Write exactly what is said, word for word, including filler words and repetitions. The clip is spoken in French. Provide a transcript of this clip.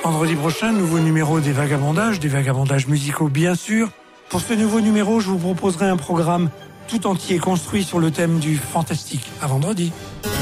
Vendredi prochain, nouveau numéro des Vagabondages, des Vagabondages musicaux bien sûr. Pour ce nouveau numéro, je vous proposerai un programme tout entier construit sur le thème du fantastique. À vendredi.